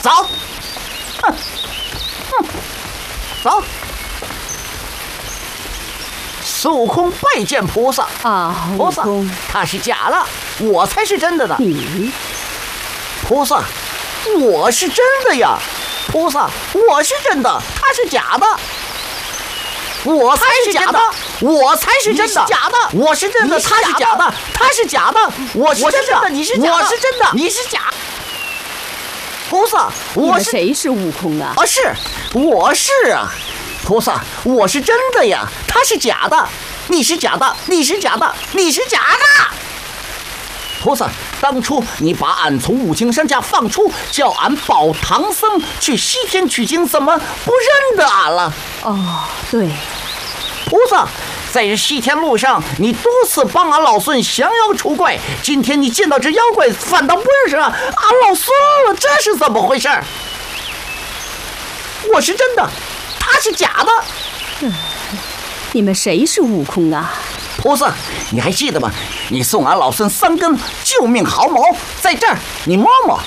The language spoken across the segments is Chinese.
走。走。孙悟空拜见菩萨啊！ 菩萨，他是假的，我才是真的呢。 你， 菩萨，我是真的呀。菩萨，我是真的，他是假的。我才是假的，我才是真的，假的，我是真的，他是假的，他是假的，我是真的，你是假的，我是真的，你是假。菩萨，我是谁是悟空啊？ 是，我是啊。菩萨，我是真的呀，他是假的，你是假的，你是假的，你是假的。菩萨，当初你把俺从五清山下放出，叫俺保唐僧去西天取经，怎么不认得俺了？ 哦，对。 菩萨，在这西天路上，你多次帮俺老孙降妖除怪，今天你见到这妖怪，反倒不认识俺老孙了，这是怎么回事？我是真的，他是假的。 你们谁是悟空啊？ 菩萨，你还记得吗？你送俺老孙3根救命毫毛，在这儿，你摸摸。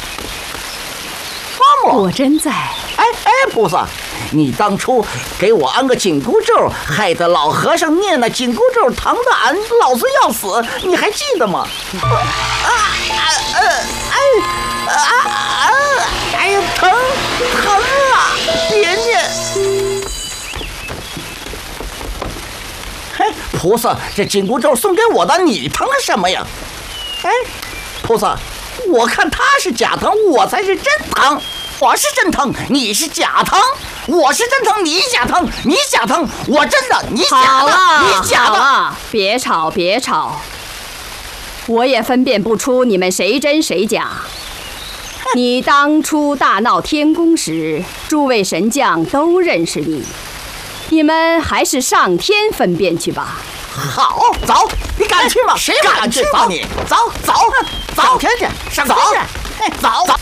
摸摸。 果真在。 菩萨，你当初给我安个紧箍咒，害得老和尚念那紧箍咒，疼得俺老孙要死，你还记得吗？哎呀，疼啊！别念。菩萨，这紧箍咒送给我的，你疼什么呀？菩萨，我看他是假疼，我才是真疼。我是真疼，你是假疼；我是真疼，你假疼；你假疼，我真的，你假的，你假的。 好了，别吵，别吵。我也分辨不出你们谁真谁假。你当初大闹天宫时，诸位神将都认识你，你们还是上天分辨去吧。 好，走，你敢去吗？谁敢去吗？你走，上天去，上天去，走。